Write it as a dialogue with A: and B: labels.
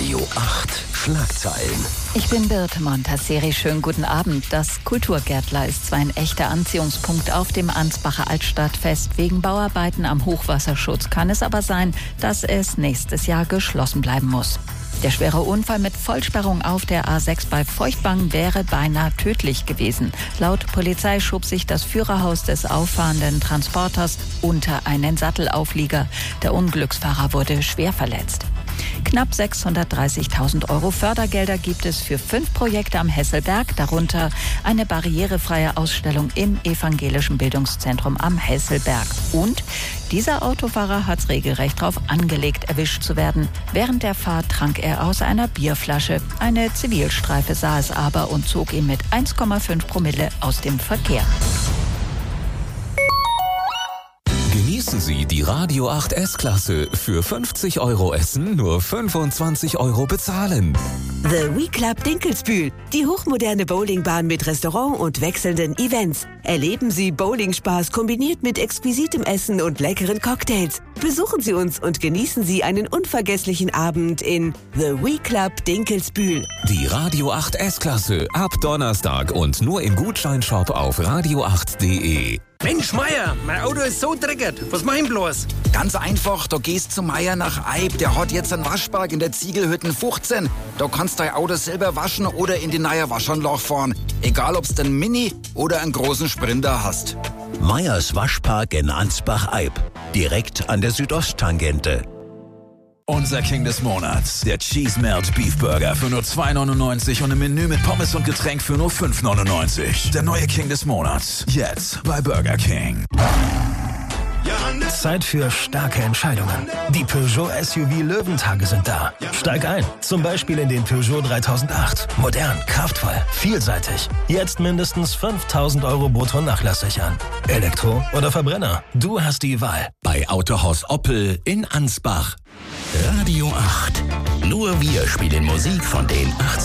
A: Radio 8 Schlagzeilen.
B: Ich bin Birte Montasseri. Schönen guten Abend. Das Kulturgärtler ist zwar ein echter Anziehungspunkt auf dem Ansbacher Altstadtfest. Wegen Bauarbeiten am Hochwasserschutz kann es aber sein, dass es nächstes Jahr geschlossen bleiben muss. Der schwere Unfall mit Vollsperrung auf der A6 bei Feuchtwangen wäre beinahe tödlich gewesen. Laut Polizei schob sich das Führerhaus des auffahrenden Transporters unter einen Sattelauflieger. Der Unglücksfahrer wurde schwer verletzt. Knapp 630.000 Euro Fördergelder gibt es für 5 Projekte am Hesselberg, darunter eine barrierefreie Ausstellung im Evangelischen Bildungszentrum am Hesselberg. Und dieser Autofahrer hat's regelrecht drauf angelegt, erwischt zu werden. Während der Fahrt trank er aus einer Bierflasche. Eine Zivilstreife sah es aber und zog ihn mit 1,5 Promille aus dem Verkehr.
A: Genießen Sie die Radio 8 S-Klasse. Für 50 Euro essen, nur 25 Euro bezahlen.
C: The We Club Dinkelsbühl. Die hochmoderne Bowlingbahn mit Restaurant und wechselnden Events. Erleben Sie Bowlingspaß kombiniert mit exquisitem Essen und leckeren Cocktails. Besuchen Sie uns und genießen Sie einen unvergesslichen Abend in The We Club Dinkelsbühl.
A: Die Radio 8 S-Klasse ab Donnerstag und nur im Gutscheinshop auf radio8.de.
D: Mensch, Meier, mein Auto ist so dreckig. Was mach ich bloß?
E: Ganz einfach, da gehst zu Meier nach Eib. Der hat jetzt einen Waschberg in der Ziegelhütten 15. Da kannst du dein Auto selber waschen oder in die neue Waschanlage fahren. Egal, ob's den Mini oder einen großen Sprinter hast.
F: Meyers Waschpark in Ansbach-Eib. Direkt an der Südosttangente.
G: Unser King des Monats, der Cheese Melt Beef Burger für nur 2,99 und ein Menü mit Pommes und Getränk für nur 5,99. Der neue King des Monats, jetzt bei Burger King.
H: Zeit für starke Entscheidungen. Die Peugeot SUV Löwentage sind da. Steig ein, zum Beispiel in den Peugeot 3008. Modern, kraftvoll, vielseitig. Jetzt mindestens 5.000 Euro brutto nachlasssichern. Elektro oder Verbrenner, du hast die Wahl.
A: Bei Autohaus Oppel in Ansbach. Radio 8. Nur wir spielen Musik von den 80